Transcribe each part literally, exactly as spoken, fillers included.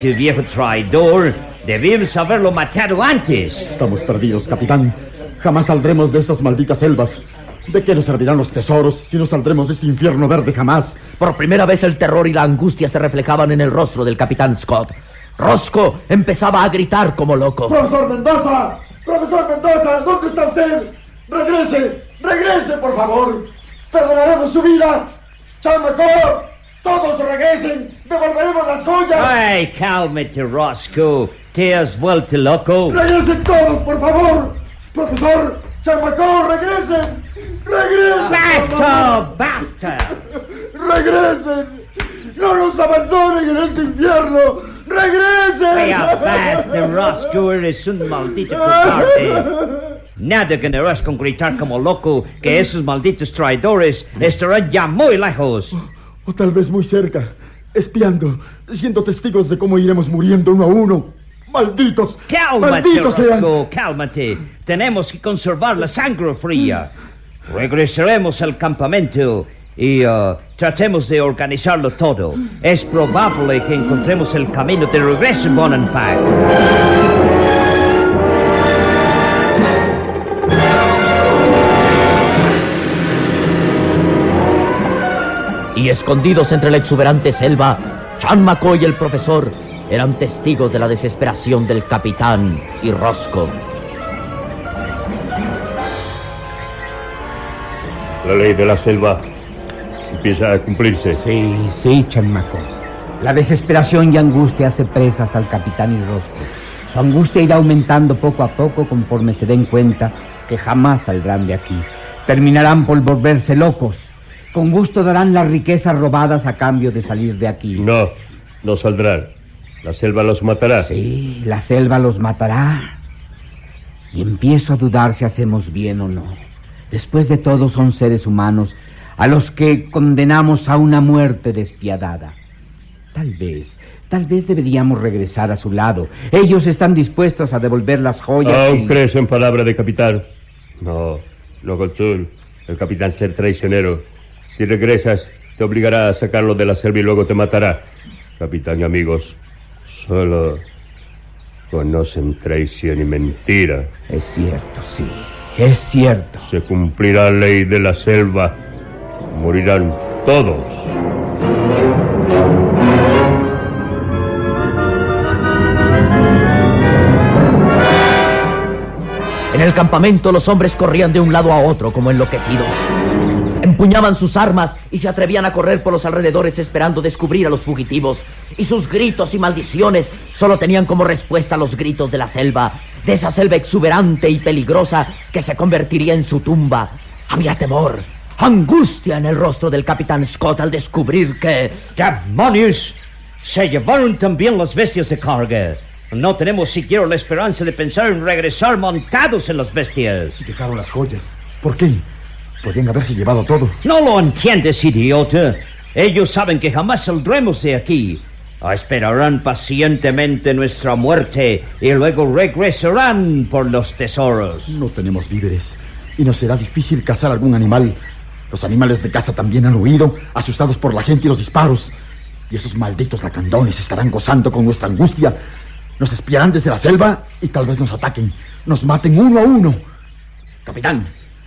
Ese viejo traidor, debimos haberlo matado antes. Estamos perdidos, capitán. Jamás saldremos de estas malditas selvas. ¿De qué nos servirán los tesoros si no saldremos de este infierno verde jamás? Por primera vez el terror y la angustia se reflejaban en el rostro del capitán Scott. Roscoe empezaba a gritar como loco. ¡Profesor Mendoza! ¡Profesor Mendoza! ¿Dónde está usted? ¡Regrese! ¡Regrese, por favor! ¡Perdonaremos su vida! ¡Chamaco! ¡Todos regresen! ¡Devolveremos las joyas! ¡Ay, cálmate, Roscoe! ¿Te has vuelto loco? ¡Regresen todos, por favor! ¡Profesor! ¡Chamaco! ¡Regresen! ¡Regresen! ¡Basta! ¡Basta! ¡Regresen! ¡No nos abandonen en este infierno! ¡Regresen! ¡Ya basta, Roscoe! Eres un maldito cobarde. Nada ganarás con gritar como loco que esos malditos traidores estarán ya muy lejos. O, o tal vez muy cerca, espiando, siendo testigos de cómo iremos muriendo uno a uno. ¡Malditos! ¡Cálmate, ¡Malditos sean! Roscoe! ¡Cálmate! Tenemos que conservar la sangre fría. Regresaremos al campamento y uh, tratemos de organizarlo todo. Es probable que encontremos el camino de regreso en Bonenpack. Y escondidos entre la exuberante selva, Chan McCoy y el profesor eran testigos de la desesperación del capitán y Roscoe. La ley de la selva empieza a cumplirse. Sí, sí, Chan McCoy. La desesperación y angustia hace presas al capitán y Roscoe. Su angustia irá aumentando poco a poco conforme se den cuenta que jamás saldrán de aquí. Terminarán por volverse locos. Con gusto darán las riquezas robadas a cambio de salir de aquí. No, no saldrán. La selva los matará. Sí, la selva los matará. Y empiezo a dudar si hacemos bien o no. Después de todo son seres humanos a los que condenamos a una muerte despiadada. Tal vez, tal vez deberíamos regresar a su lado. Ellos están dispuestos a devolver las joyas. ¿Aún y... crees en palabra de capitán? No, no, Golchul. El capitán ser traicionero. Si regresas, te obligará a sacarlo de la selva y luego te matará. Capitán y amigos, solo conocen traición y mentira. Es cierto, sí, es cierto. Se cumplirá la ley de la selva. Morirán todos. En el campamento los hombres corrían de un lado a otro como enloquecidos. Empuñaban sus armas y se atrevían a correr por los alrededores esperando descubrir a los fugitivos. Y sus gritos y maldiciones solo tenían como respuesta los gritos de la selva, de esa selva exuberante y peligrosa que se convertiría en su tumba. Había temor, angustia en el rostro del capitán Scott al descubrir que... ¡Demonios! Se llevaron también las bestias de carga. No tenemos siquiera la esperanza de pensar en regresar montados en las bestias. Y dejaron las joyas. ¿Por qué? Podían haberse llevado todo. No lo entiendes, idiota. Ellos saben que jamás saldremos de aquí. Esperarán pacientemente nuestra muerte y luego regresarán por los tesoros. No tenemos víveres y nos será difícil cazar algún animal. Los animales de caza también han huido, asustados por la gente y los disparos. Y esos malditos lacandones estarán gozando con nuestra angustia. Nos espiarán desde la selva y tal vez nos ataquen. Nos maten uno a uno. Capitán,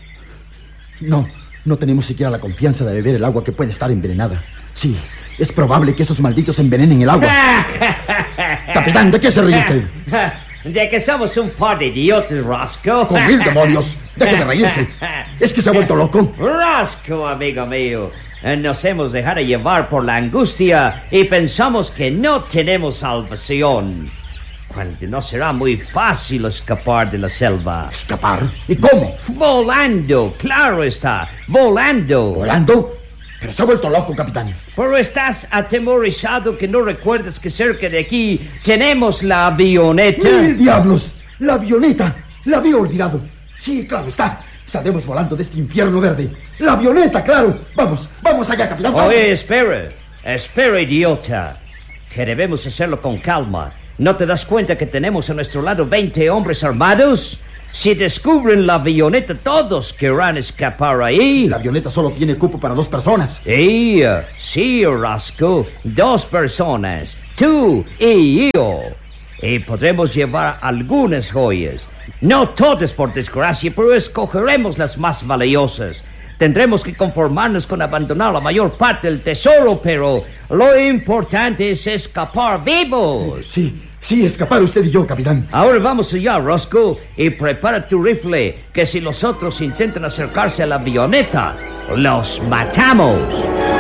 no, no tenemos siquiera la confianza de beber el agua que puede estar envenenada. Sí, es probable que esos malditos envenenen el agua. Capitán, ¿de qué se ríe usted? De que somos un par de idiotas, Roscoe. ¡Con mil demonios! ¡Deje de reírse! ¿Es que se ha vuelto loco? Roscoe, amigo mío, nos hemos dejado llevar por la angustia y pensamos que no tenemos salvación. Cuando no será muy fácil escapar de la selva. ¿Escapar? ¿Y cómo? Volando, claro está, volando. ¿Volando? Pero se ha vuelto loco, capitán. Pero estás atemorizado que no recuerdas que cerca de aquí tenemos la avioneta. ¡Mil diablos! ¡La avioneta! La había olvidado. Sí, claro está. Saldremos volando de este infierno verde. ¡La avioneta, claro! Vamos, vamos allá, capitán. Vamos. Oye, espera. Espera, idiota. Que debemos hacerlo con calma. ¿No te das cuenta que tenemos a nuestro lado veinte hombres armados? Si descubren la avioneta, todos querrán escapar ahí. La avioneta solo tiene cupo para dos personas. Sí, sí, Roscoe, dos personas. tú y yo. Y podremos llevar algunas joyas. No todas, por desgracia, pero escogeremos las más valiosas. Tendremos que conformarnos con abandonar la mayor parte del tesoro, pero lo importante es escapar vivos. Sí, sí, escapar usted y yo, capitán. Ahora vamos allá, Roscoe, y prepara tu rifle, que si los otros intentan acercarse a la avioneta, los matamos.